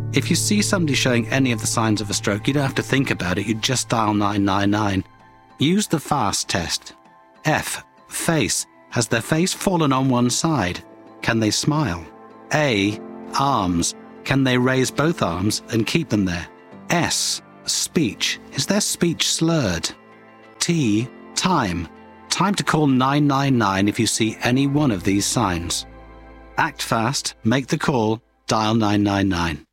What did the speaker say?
If you see somebody showing any of the signs of a stroke, you don't have to think about it, you just dial 999. Use the FAST test. F. Face. Has their face fallen on one side? Can they smile? A. Arms. Can they raise both arms and keep them there? S. Speech. Is their speech slurred? T. Time. Time to call 999 if you see any one of these signs. Act fast, make the call, dial 999.